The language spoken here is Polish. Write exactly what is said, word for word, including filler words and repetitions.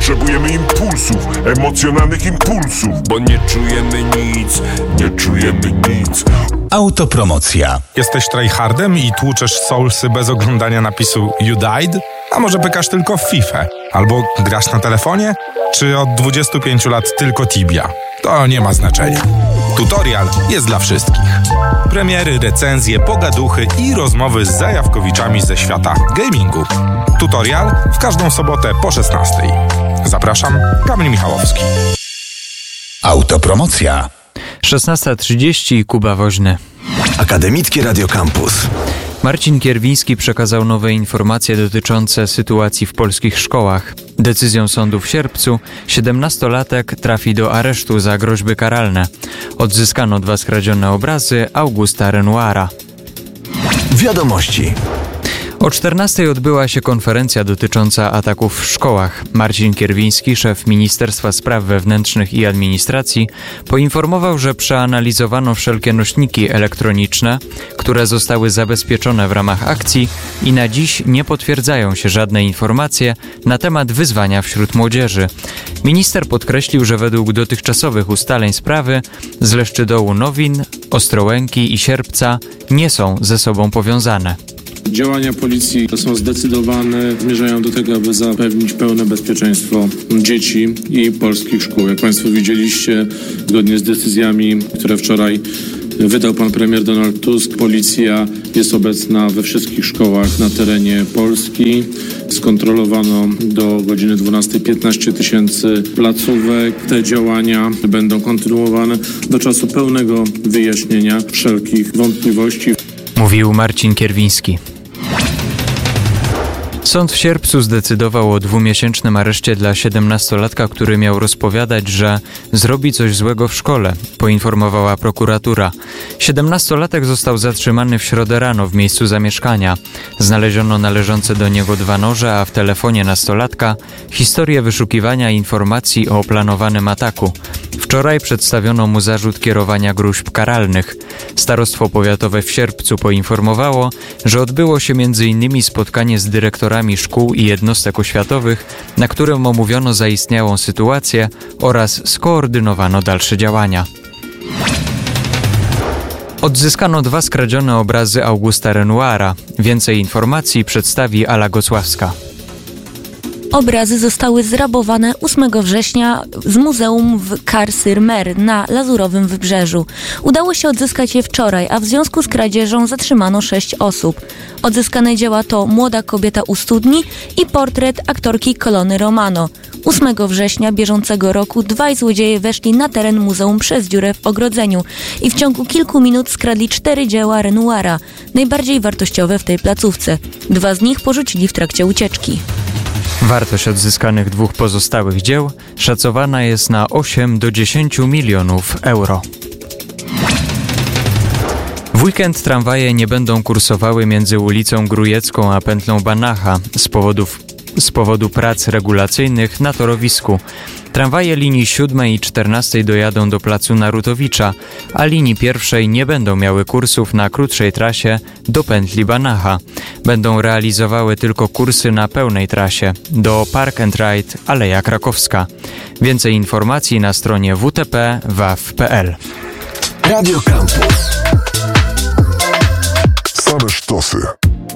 Potrzebujemy impulsów, emocjonalnych impulsów, bo nie czujemy nic, nie czujemy nic. Autopromocja. Jesteś tryhardem i tłuczesz soulsy bez oglądania napisu You died? A może pykasz tylko w fifę? Albo grasz na telefonie? Czy od dwudziestu pięciu lat tylko Tibia? To nie ma znaczenia. Tutorial jest dla wszystkich. Premiery, recenzje, pogaduchy i rozmowy z zajawkowiczami ze świata gamingu. Tutorial w każdą sobotę po szesnastej. Zapraszam, Kamil Michałowski. Autopromocja. szesnasta trzydzieści, Kuba Woźny. Akademickie Radio Campus. Marcin Kierwiński przekazał nowe informacje dotyczące sytuacji w polskich szkołach. Decyzją sądu w sierpcu siedemnastolatek trafi do aresztu za groźby karalne. Odzyskano dwa skradzione obrazy Augusta Renoira. Wiadomości. O czternastej odbyła się konferencja dotycząca ataków w szkołach. Marcin Kierwiński, szef Ministerstwa Spraw Wewnętrznych i Administracji, poinformował, że przeanalizowano wszelkie nośniki elektroniczne, które zostały zabezpieczone w ramach akcji i na dziś nie potwierdzają się żadne informacje na temat wyzwania wśród młodzieży. Minister podkreślił, że według dotychczasowych ustaleń sprawy z Leszczydołu Nowin, Ostrołęki i Sierpca nie są ze sobą powiązane. Działania policji są zdecydowane, zmierzają do tego, aby zapewnić pełne bezpieczeństwo dzieci i polskich szkół. Jak Państwo widzieliście, zgodnie z decyzjami, które wczoraj wydał pan premier Donald Tusk, policja jest obecna we wszystkich szkołach na terenie Polski. Skontrolowano do godziny dwunastej piętnaście tysięcy placówek. Te działania będą kontynuowane do czasu pełnego wyjaśnienia wszelkich wątpliwości. Mówił Marcin Kierwiński. Sąd w sierpcu zdecydował o dwumiesięcznym areszcie dla siedemnastolatka, który miał rozpowiadać, że zrobi coś złego w szkole, poinformowała prokuratura. Siedemnastolatek został zatrzymany w środę rano w miejscu zamieszkania. Znaleziono należące do niego dwa noże, a w telefonie nastolatka historię wyszukiwania informacji o planowanym ataku. Wczoraj przedstawiono mu zarzut kierowania gruźb karalnych. Starostwo Powiatowe w Sierpcu poinformowało, że odbyło się między innymi spotkanie z dyrektorami szkół i jednostek oświatowych, na którym omówiono zaistniałą sytuację oraz skoordynowano dalsze działania. Odzyskano dwa skradzione obrazy Augusta Renoira. Więcej informacji przedstawi Ala Gosławska. Obrazy zostały zrabowane ósmego września z muzeum w Car-sur-Mer na Lazurowym Wybrzeżu. Udało się odzyskać je wczoraj, a w związku z kradzieżą zatrzymano sześć osób. Odzyskane dzieła to Młoda kobieta u studni i portret aktorki Colony Romano. ósmego września bieżącego roku dwaj złodzieje weszli na teren muzeum przez dziurę w ogrodzeniu i w ciągu kilku minut skradli cztery dzieła Renoira, najbardziej wartościowe w tej placówce. Dwa z nich porzucili w trakcie ucieczki. Wartość odzyskanych dwóch pozostałych dzieł szacowana jest na osiem do dziesięciu milionów euro. W weekend tramwaje nie będą kursowały między ulicą Grujecką a pętlą Banacha z powodów z powodu prac regulacyjnych na torowisku. Tramwaje linii siódmej i czternastej dojadą do placu Narutowicza, a linii pierwszej nie będą miały kursów na krótszej trasie do pętli Banacha. Będą realizowały tylko kursy na pełnej trasie do Park and Ride Aleja Krakowska. Więcej informacji na stronie w t p waw kropka p l. Radio Campus. Same sztosy.